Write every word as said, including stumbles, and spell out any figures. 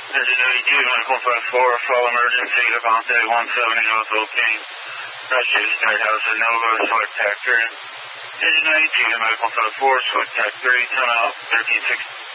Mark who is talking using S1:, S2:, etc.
S1: Engine eighty-two, medical five four, fall emergency, Levante one seventy, North Old King. Russia, Start House at Nova, select tack three. Engine eighty-two, medical five four, select tack three, turn out, thirteen sixty.